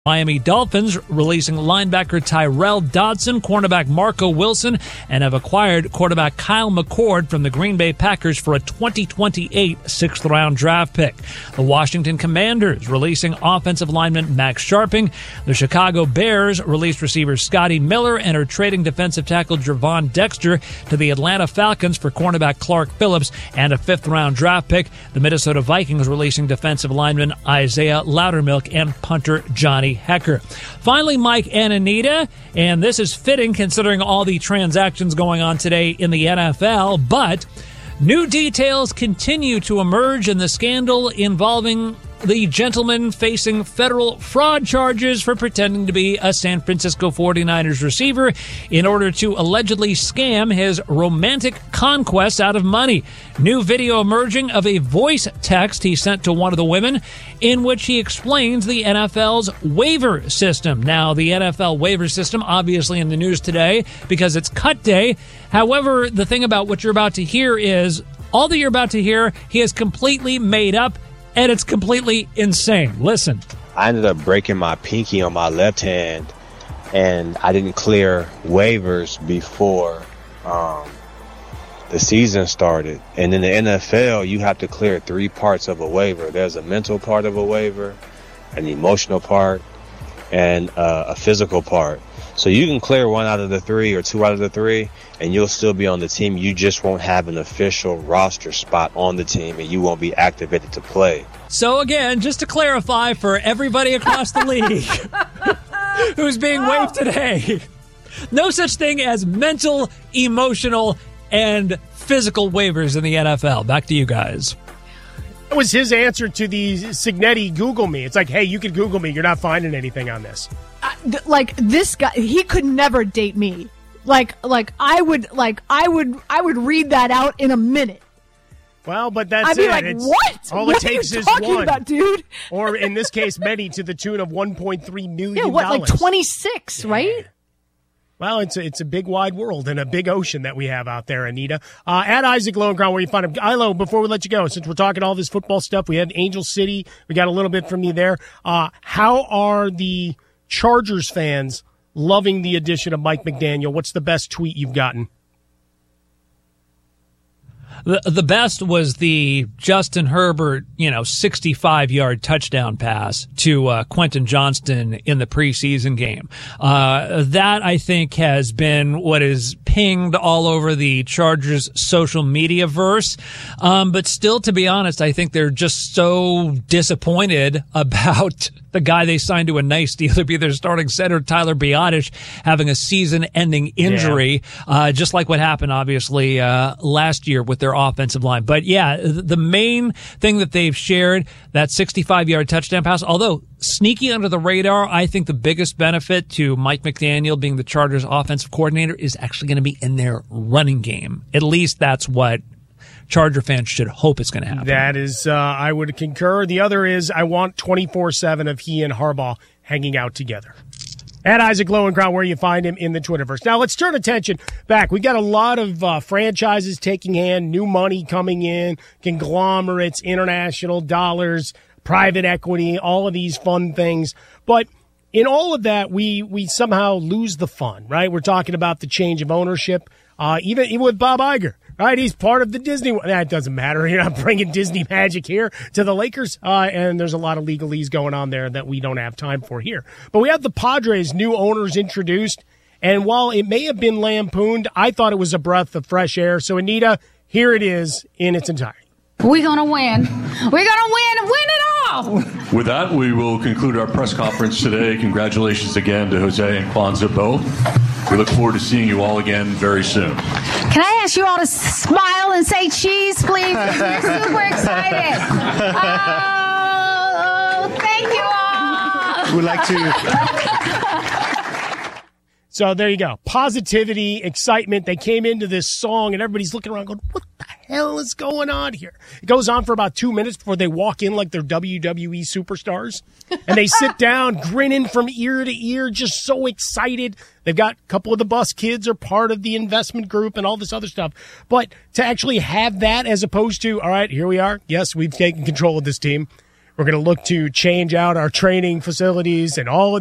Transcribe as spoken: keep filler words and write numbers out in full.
Miami Dolphins releasing linebacker Tyrell Dodson, cornerback Marco Wilson, and have acquired quarterback Kyle McCord from the Green Bay Packers for a twenty twenty-eight sixth-round draft pick. The Washington Commanders releasing offensive lineman Max Sharping. The Chicago Bears released receiver Scotty Miller and are trading defensive tackle Gervon Dexter to the Atlanta Falcons for cornerback Clark Phillips and a fifth-round draft pick. The Minnesota Vikings releasing defensive lineman Isaiah Loudermilk and punter Johnny Hecker. Finally, Mike and Anita, and this is fitting considering all the transactions going on today in the N F L, but new details continue to emerge in the scandal involving the gentleman facing federal fraud charges for pretending to be a San Francisco forty-niners receiver in order to allegedly scam his romantic conquest out of money. New video emerging of a voice text he sent to one of the women in which he explains the N F L's waiver system. Now, the N F L waiver system obviously in the news today because it's cut day. However, the thing about what you're about to hear is all that you're about to hear, he has completely made up, and it's completely insane. Listen. I ended up breaking my pinky on my left hand, and I didn't clear waivers before um, the season started. And in the N F L, you have to clear three parts of a waiver. There's a mental part of a waiver, an emotional part, and uh, a physical part. So you can clear one out of the three or two out of the three, and you'll still be on the team. You just won't have an official roster spot on the team, and you won't be activated to play. So again, just to clarify for everybody across the league who's being waived today, no such thing as mental, emotional, and physical waivers in the N F L. Back to you guys. That was his answer to the Cignetti Google me. It's like, hey, you can Google me. You're not finding anything on this. Uh, th- like this guy, he could never date me. Like, like I would, like I would, I would read that out in a minute. Well, but that's I'd be it. like, It's, what? All what it takes are you is talking one, about, dude? Or in this case, many to the tune of one point three million Yeah, what, like twenty-six, yeah. Right? Well, it's a, it's a big wide world and a big ocean that we have out there, Anita. Uh, at Isaac Lowenkron, where you find him. Ilo, before we let you go, since we're talking all this football stuff, we had Angel City. We got a little bit from you there. Uh, how are the Chargers fans loving the addition of Mike McDaniel? What's the best tweet you've gotten? The, the best was the Justin Herbert, you know, sixty-five-yard touchdown pass to uh, Quentin Johnston in the preseason game. Uh, that, I think, has been what is pinged all over the Chargers social media verse. Um, but still, to be honest, I think they're just so disappointed about the guy they signed to a nice deal to be their starting center, Tyler Biadasz, having a season-ending injury, yeah. uh, just like what happened, obviously, uh, last year with their offensive line. But, yeah, the main thing that they've shared, that sixty-five-yard touchdown pass, although sneaky under the radar, I think the biggest benefit to Mike McDaniel being the Chargers offensive coordinator is actually going to be in their running game. At least that's what Charger fans should hope it's going to happen. That is, uh, I would concur. The other is I want twenty-four seven of he and Harbaugh hanging out together. At Isaac Lowenkron, where you find him in the Twitterverse. Now, let's turn attention back. We got a lot of uh, franchises taking hand, new money coming in, conglomerates, international dollars, private equity, all of these fun things. But in all of that, we we somehow lose the fun, right? We're talking about the change of ownership, uh, even, even with Bob Iger. Right, he's part of the Disney. That doesn't matter. You're not bringing Disney magic here to the Lakers. Uh, and there's a lot of legalese going on there that we don't have time for here. But we have the Padres' new owners introduced. And while it may have been lampooned, I thought it was a breath of fresh air. So, Anita, here it is in its entirety. We're going to win. We're going to win and win it all. With that, we will conclude our press conference today. Congratulations again to Jose and Kwanzaa both. We look forward to seeing you all again very soon. Can I ask you all to smile and say cheese, please? We're super excited. Oh, thank you all. We'd like to. So there you go. Positivity, excitement. They came into this song, and everybody's looking around going, what the hell is going on here? It goes on for about two minutes before they walk in like they're W W E superstars. And they sit down, grinning from ear to ear, just so excited. They've got a couple of the bus kids are part of the investment group and all this other stuff. But to actually have that as opposed to, all right, here we are. Yes, we've taken control of this team. We're going to look to change out our training facilities and all of